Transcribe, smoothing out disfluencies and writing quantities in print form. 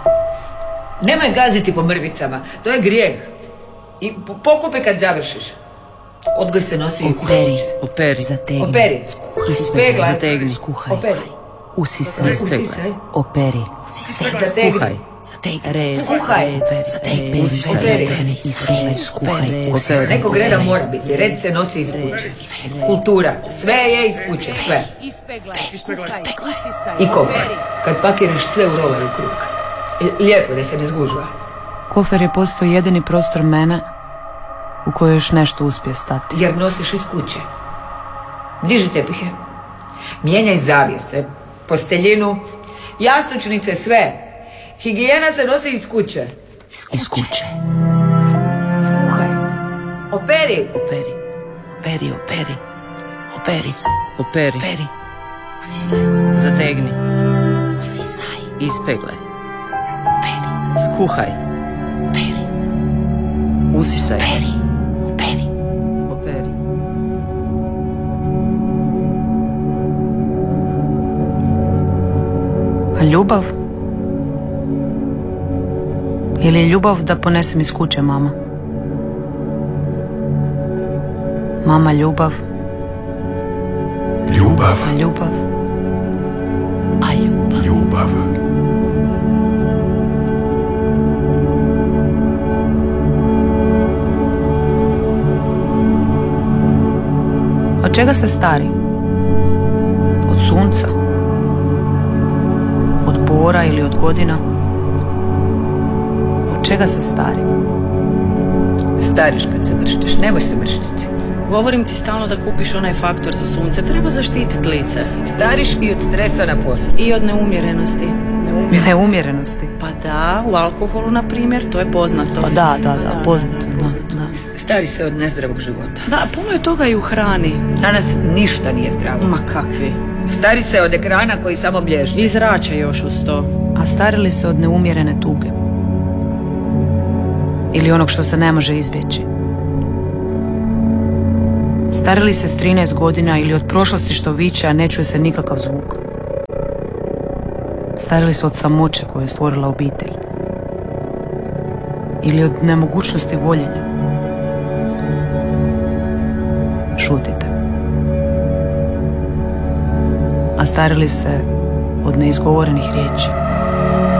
Nemoj gaziti po mrvicama, to je grijeh. I pokupi kad završiš. Odgoj se nosi Operi. Zategni. Operi. Ispegla. Zategni. Skuhaj. Operi. Usisaj. Operi. Zategni. Rez. Skuhaj. Usisaj. Ispegli. Skuhaj. Nekog reda mora biti. Red se nosi iz kuće. Kultura. Sve je iz kuće. Sve. I kofer. Kad pakiraš sve u rover u krug. Lijepo da se ne zgužva. Kofer je postao jedini prostor mene u kojoj još nešto uspije stati. Jer nosiš iz kuće. Diži tepihe. Mijenjaj zavjese. Posteljinu. Jastučnice, sve. Higijena se nosi iz kuće. Iz kuće. Skuhaj. Operi. Operi. Usisaj. Zategni. Usisaj. Ispeglaj. Skuhaj. Operi. Usisaj. Operi. Operi. A ljubav? Ili je ljubav da ponesem iz kuće, mama? Mama, ljubav. Ljubav. A ljubav? A ljubav. Ljubav. Od čega se stari? Od sunca? Od bora ili od godina? Od čega se stari? Stariš kad se vrštiš. Nemoj se vrštiti. Govorim ti stalno da kupiš onaj faktor za sunce. Treba zaštititi lice. Stariš i od stresa na poslu. I od neumjerenosti. Neumjerenosti. Pa da, u alkoholu, na primjer, to je poznato. Pa da, poznato. Da. Stari se od nezdravog života. Da, puno je toga i u hrani. Danas ništa nije zdravo. Ma kakvi. Stari se od ekrana koji samo blježdi. I zrača još uz to. A starili se od neumjerene tuge. Ili onog što se ne može izbjeći. Starili se s 13 godina ili od prošlosti što viče, a ne čuje se nikakav zvuk. Starili se od samoće koju je stvorila obitelj. Ili od nemogućnosti voljenja. Šutite. A starili se od neizgovorenih riječi.